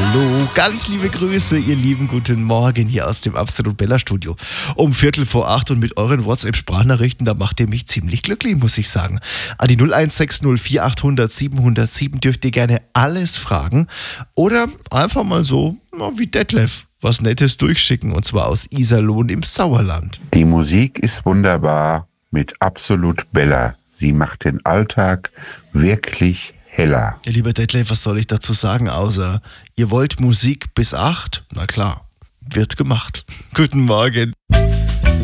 Hallo, ganz liebe Grüße, ihr lieben guten Morgen hier aus dem Absolut Bella Studio. Um 7:45 und mit euren WhatsApp-Sprachnachrichten, da macht ihr mich ziemlich glücklich, muss ich sagen. An die 0160 4800 707 dürft ihr gerne alles fragen oder einfach mal so, wie Detlef, was Nettes durchschicken, und zwar aus Iserlohn im Sauerland. Die Musik ist wunderbar mit Absolut Bella. Sie macht den Alltag wirklich heller. Ja, lieber Detlef, was soll ich dazu sagen, außer ihr wollt Musik bis 8? Na klar, wird gemacht. Guten Morgen.